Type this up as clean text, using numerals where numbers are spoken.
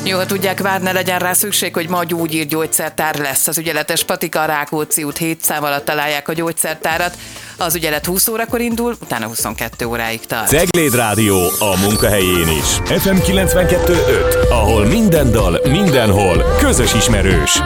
Jó, ha tudják, vár, ne legyen rá szükség, hogy ma gyógyír gyógyszertár lesz. Az ügyeletes patika, a Rákóczi út 7 szám alatt találják a gyógyszertárat. Az ügyelet 20 órakor indul, utána 22 óráig tart. Cegléd Rádió a munkahelyén is. FM 92.5, ahol minden dal, mindenhol közös ismerős.